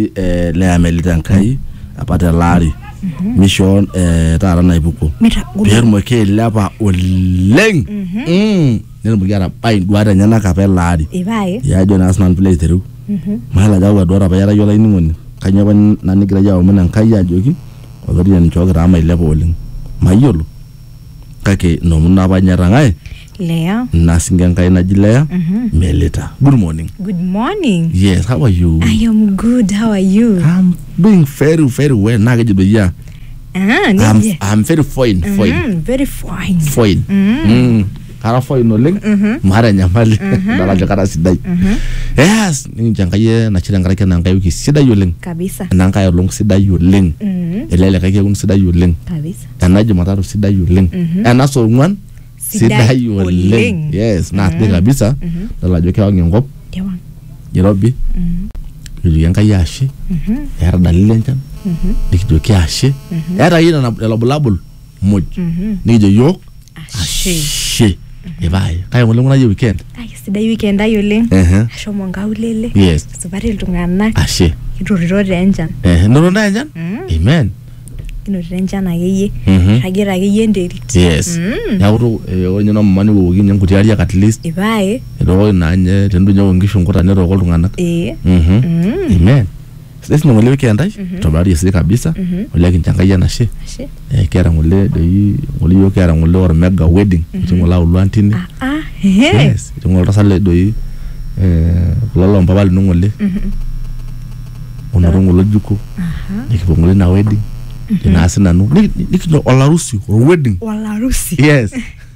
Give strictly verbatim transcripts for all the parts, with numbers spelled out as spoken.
naji eh le amelita nkai apata lari mission eh tara na ibuko per mo ke lapa oleng mm ne mo gara pai duara nyana ka pe lari Ibai. ya jo national place teru mala jawa duara ba yara yola ini ngoni kanya ban nani gira jawa mun nkai ya jogi ogari ni chogra mai lepo oleng mayolo kake no mun na ba nyara ngai Lea. Nasingan kay na Lea. Mm-hmm. Melita. Good morning. Good morning. Yes, how are you? I am good. How are you? I'm doing very, very well. Nagaji yeah. Ah, I'm, I'm very fine, mm-hmm. fine. Very fine. Fine. Mm. Mm. Kara fine no ling. Mara nyamali. Dala jokara sidai. Yes, ni jangaye na chira ngara kana ngai wiki sidai yo ling. Kabisa. Nanka yo long sidai yo ling. Mhm. Elele kake un sidai yo ling. Kabisa. Anaje mataro sidai yo ling. Ana so ngwan sidai yo ling. Yes, na te kabisa. Dala jokera ngengop. Yawang. Yerobi. Mhm. Yulu yanka yashi. Mhm. Yara dalile njam. Mhm. Nikijo kiashe. Yara yina na labulabul moj. Nikijo yok ashe. Ebai. Kaya ngole ngona ye weekend. Ay, sidai weekend ayo ling. Eh. Asho monga ulele. Yes. Subari iltung'anak. Ashe. Kiroriro enjan. Eh, noro na enjan? Amen. Kinotito enjan akeyie. Mhm. Ragira akeyie enterit. Yes. Yauro onye no mani wo ginye nkuti ari at least. Ibai. Ero nanye tendu nyo ngishu nkota nero ko ltung'anak. Eh. Mhm. Amen. Sisi ngole weekend ai. Tobari yesi kabisa. Oleki nchangaya na she. Ashe. Eh kera ngole dei ngole yo kera ngole or mega wedding. Ngola ulwantini. Ah ah. Yes. Ngole rasale doi eh lolo mbabali ngole. Mhm. Onoro ngole juko. Aha. Nikibongole na wedding. Ina asina no. Nikino olarusi or wedding. Walarusi. Yes.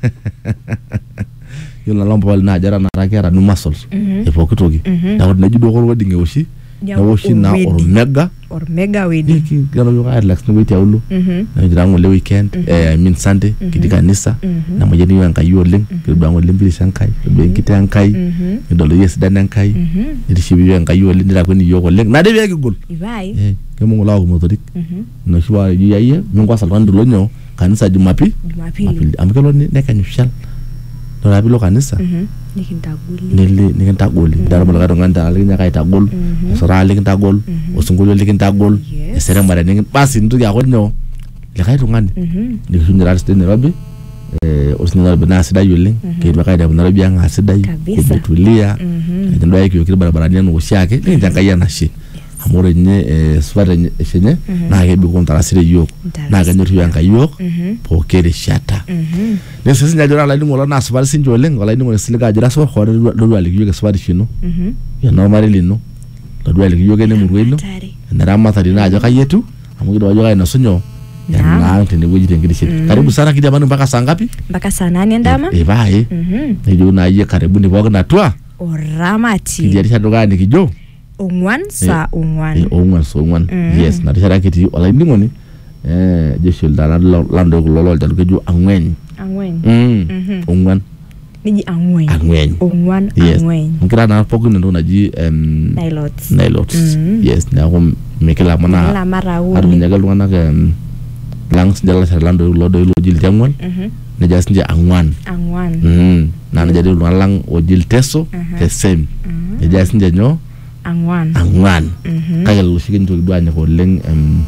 Yona lomba wali na jara na rakera no muscles. Epo kitoki. Na wadi najido ko wedding ewoshi. Na woshi na or mega or mega wedding. Niki gano yo relax no witi awulo. Na jira ngole weekend eh I mean Sunday kidika nisa na mojeni yo ankai yo leng kido ngole mbili sankai be kite ankai ndolo yes dan ankai ndi shibi yo ankai yo lendira ko ni yo ko leng na de be gol Ibai. eh kemo ngola ko motorik no shiwa yiye mingo asal ndo lonyo kanisa jumapi Jumapili. amkelo ni ne kanyushal ndo rabilo kanisa Mhm. Nikintaguli. nili nikintagoli dara mala gado nganda ali nyaka itagol sora ali kintagol osungolo ali kintagol esere mara ningi basi ndu ya gonyo le kai tungani Mhm. nikishunjira reste Nairobi eh osnyala bana sida yuling ke baka da Nairobi anga sida kubetulia ndo yake yokira barabara ni no ushake ninjanga yana shi amore nye eh swara shenye na ke bi kontara sire yok na ga nyotu yanga yok po kere shata Mhm. ne sisi njajora la ndingo na swara sinjo leng wala ndingo siliga jira so khore do ali yoga swara shino Mhm. ya normally lino do ali yoga ne murweno Tari. na ramata dina ajo kayetu amugido wajoga ina sunyo ya na tende weji tengidi shit karibu sana kidi amanu mpaka saa ngapi Mpaka saa nane ndama. e bae Mhm. nijo na ye karibu ni boga na twa Oramati. kidi arisha doga ni kijo Ongwan sa e ongwan. ongwan so ongwan yes na risha kiti wala ndingo ni eh jeshi dala lando lolo jalu keju angwen Angwen. mm ongwan Niji angwen. angwen Ongwan yes angwen. mkira na poku ndo naji em Nilots. Nilots yes na ko mekela mana La marauli. aru nyagal wana ke langs jala lando lodo lo jil jamwan Mhm. na jas nje angwan Angwan. mhm na na jadi lang o jil teso te sem na jas nje nyo Angwan. angwan Mhm. kaya lu shikin to duanya ko leng em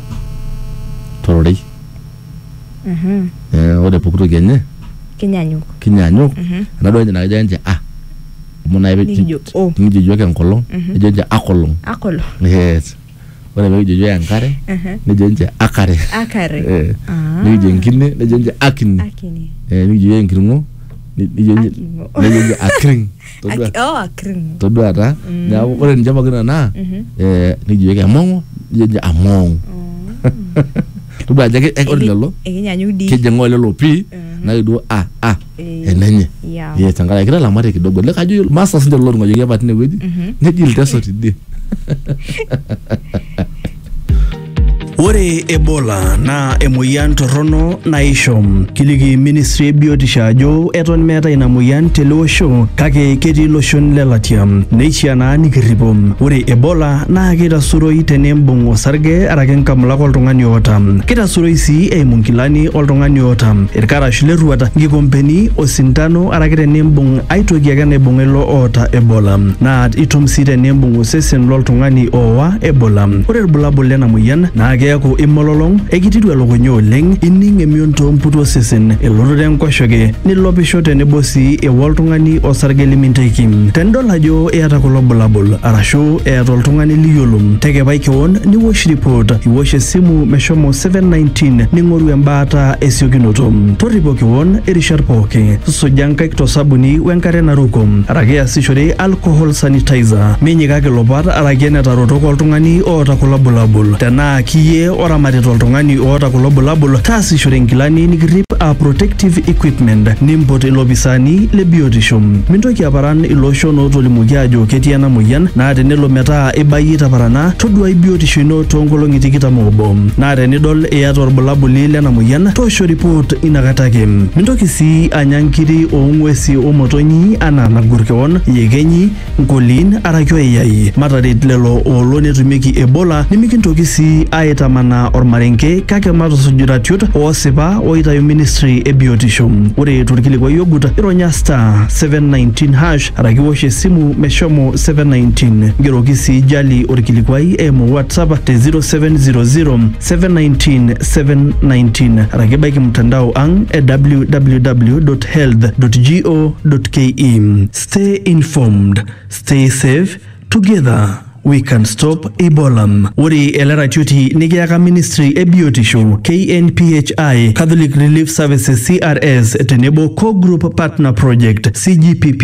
toroi Mhm. eh ode pokuro genye Kinyanyuk. kinyanyuk Mhm. na do na janje ah mona ibe Nijo. Oh. ngi jojo kolong janje akolong Akolo. yes ode be jojo yankare Mhm. ne janje akare Akare. eh Ah. ni jengine ne janje akini Akini. eh ni jojo ngirngo ni janje Akimo. ne janje akring to do Aki- Oh, akring. to do ata na ore njama gina na Mhm. eh ni jojo amongo janje among to do aja ke e ore lolo Ekinyanyuk di. ke jengo lolo pi na do a a Eh, enenye yeah. ye tangala kila la mare kidogo le kajo masa sinjo lolo ngoje ya batine wedi ne jil teso tidie Ore Ebola na emoyian torrono naishom. Kiliki Ministry biotisho ajo eton meeta ina moyian tele osho kake ketii loshon lelatia. Neishaa naa nikirripo. Ore Ebola naa kitasuroi tenembung osarge araki nkamulak oltung'ani oota. Kitasuroi sii eimu nkilani oltung'ani oota. Irkarash lerruat, nkikompeni, osindano araki tenembung aitoki ake naibung ilo oota Ebola. Naa itum sii tenembung osesen loltung'ani oowa Ebola. Ore irbulabul lena moyian naa keeku imololong, ekititu elukunya oleng, ining emion toomputu osesen, elototo enkoshoke, nilopisho tenebo sii ewa oltung'ani osarge liminteki. Tenidol ajo eeta kulo bulabul arashu eeta oltung'ani liyiolo, tekepai keon niwosh report, iwosh esimu meshomo seven nineteen ning'oru embaata esiokinoto. Torripo keon irishat pooki, suja nkaik tosabuni wenkare naruko, araki easishore alcohol sanitizer, minyikaki lopat araki enetarotok oltung'ani oota kulo bulabul. Tenaa kiyie oramatita oltung'ani oota kulo bulabul, taasishore nkilani nikirrip a protective equipment, nimpot ilopisani le biotisho. Mintoki aparan iloshon ootolimuoki ajo ketii ena moyian, naa tenelo metaa ibayie taparana, toduai biotisho ino toonkolong'i tikitam obo. Naa tenidol iyata orbulabuli lena moyian, toosho report inakata ake. Mintoki sii anya nkiri oong'uesi omotonyi anaa nagur keon, yekenyi, nkoliin araki oiyai. Mataret lelo oolo netumieki Ebola, nimikintoki sii aitamanaa ormarenke kake matusuj iratiot oosipa oitayu Ministry e biotisho. Ore torkilikwai ogut, ironya star seven nineteen hash araki wosh esimu meshomo seven nineteen. Ngeroki sii jali orkilikwai eimu WhatsApp te zero seven zero zero seven nineteen seven nineteen araki baiki mtandao ang e w w w dot health dot go dot ke. Stay informed, stay safe, together we can stop Ebola. Ore ele ratioti nikiaka Ministry e biotisho, K N P H I, Catholic Relief Services C R S tenebo Co-Group Partner Project C G P P